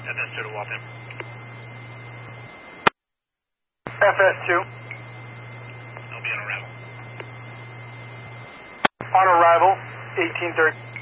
FS2 to Waltham. FS2. I'll be on arrival. On arrival, 1830.